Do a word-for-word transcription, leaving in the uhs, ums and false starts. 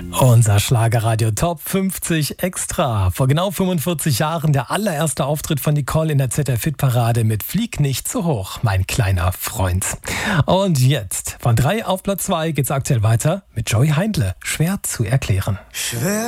Unser Schlagerradio Top fünfzig Extra. Vor genau fünfundvierzig Jahren der allererste Auftritt von Nicole in der Z D F-Hit-Parade mit Flieg nicht zu hoch, mein kleiner Freund. Und jetzt, von drei auf Platz zwei geht's aktuell weiter mit Joey Heindle. Schwer zu erklären. Schwer